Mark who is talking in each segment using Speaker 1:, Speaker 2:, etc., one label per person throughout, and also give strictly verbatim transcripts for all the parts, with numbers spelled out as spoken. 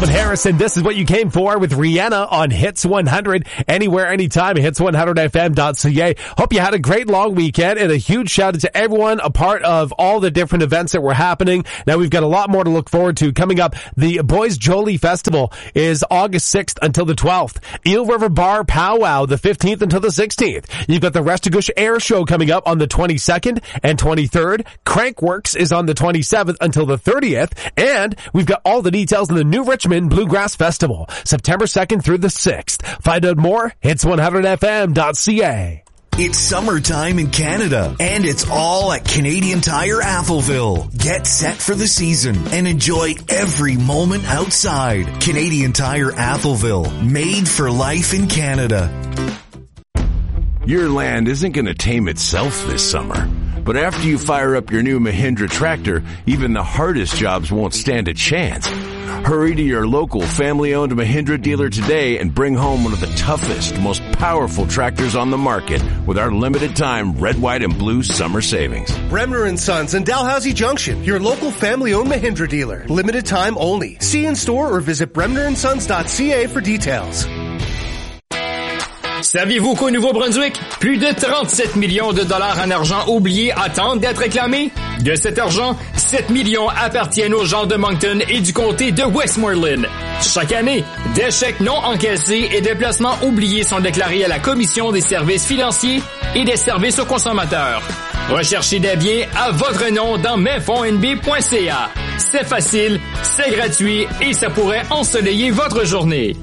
Speaker 1: Calvin Harris, and This Is What You Came For with Rihanna on Hits one hundred. Anywhere, anytime, hits one hundred f m dot c a. Hope you had a great long weekend, and a huge shout out to everyone a part of all the different events that were happening. Now we've got a lot more to look forward to. Coming up, the Boys Jolie Festival is August sixth until the twelfth. Eel River Bar Powwow the fifteenth until the sixteenth. You've got the Restigouche Air Show coming up on the twenty-second and twenty-third. Crankworks is on the twenty-seventh until the thirtieth. And we've got all the details in the New Richmond Bluegrass Festival, September second through the sixth. Find out more, hits one hundred f m dot c a.
Speaker 2: It's summertime in Canada, and it's all at Canadian Tire Atholville. Get set for the season and enjoy every moment outside. Canadian Tire Atholville, made for life in Canada.
Speaker 3: Your land isn't going to tame itself this summer. But after you fire up your new Mahindra tractor, even the hardest jobs won't stand a chance. Hurry to your local family-owned Mahindra dealer today and bring home one of the toughest, most powerful tractors on the market with our limited-time red, white, and blue summer savings.
Speaker 4: Bremner and Sons in Dalhousie Junction, your local family-owned Mahindra dealer. Limited time only. See in store or visit bremner and sons dot c a for details.
Speaker 5: Saviez-vous qu'au Nouveau-Brunswick, plus de trente-sept millions de dollars en argent oublié attendent d'être réclamés? De cet argent, sept millions appartiennent aux gens de Moncton et du comté de Westmoreland. Chaque année, des chèques non encaissés et des placements oubliés sont déclarés à la Commission des services financiers et des services aux consommateurs. Recherchez des biens à votre nom dans mes fonds n b point c a. C'est facile, c'est gratuit et ça pourrait ensoleiller votre journée.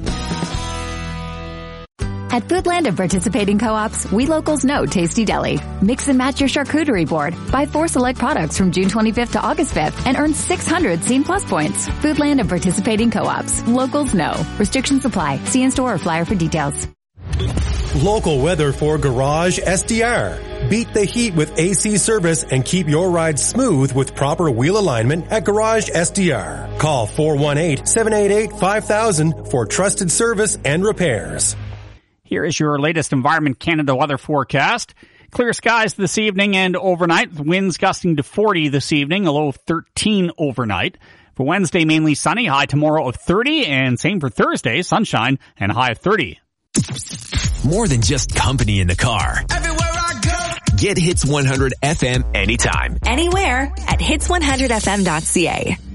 Speaker 6: At Foodland and participating co-ops, we locals know Tasty Deli. Mix and match your charcuterie board. Buy four select products from June twenty-fifth to August fifth and earn six hundred Scene Plus points. Foodland and participating co-ops. Locals know. Restrictions apply. See in-store or flyer for details.
Speaker 7: Local weather for Garage S D R. Beat the heat with A C service and keep your ride smooth with proper wheel alignment at Garage S D R. Call four one eight, seven eight eight, five thousand for trusted service and repairs.
Speaker 8: Here is your latest Environment Canada weather forecast. Clear skies this evening and overnight, with winds gusting to forty this evening, a low of thirteen overnight. For Wednesday, mainly sunny, high tomorrow of thirty, and same for Thursday, sunshine and a high of thirty.
Speaker 9: More than just company in the car.
Speaker 2: Everywhere I go.
Speaker 9: Get Hits one hundred F M anytime.
Speaker 10: Anywhere at hits one hundred f m dot c a.